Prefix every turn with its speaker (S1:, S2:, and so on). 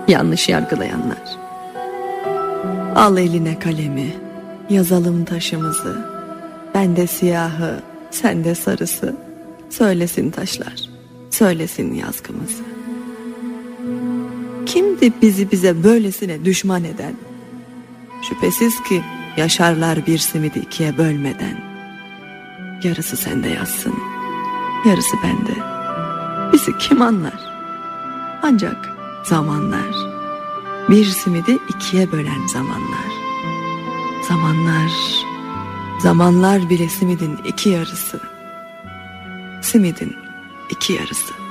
S1: yanlış yargılayanlar. Al eline kalemi, yazalım taşımızı. Bende siyahı, sende sarısı. Söylesin taşlar, söylesin yazgımızı. Kimdi bize böylesine düşman eden? Şüphesiz ki yaşarlar bir simidi ikiye bölmeden. Yarısı sende yazsın, yarısı bende. Bizi kim anlar? Ancak zamanlar, bir simidi ikiye bölen zamanlar. Zamanlar bile simidin iki yarısı. Simidin iki yarısı.